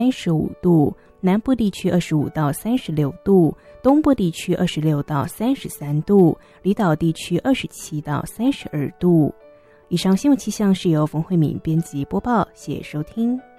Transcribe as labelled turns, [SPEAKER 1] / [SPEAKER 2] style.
[SPEAKER 1] 35度，南部地区25到36度，东部地区26到33度，离岛地区27到32度。以上新闻气象是由冯慧敏编辑播报，谢谢收听。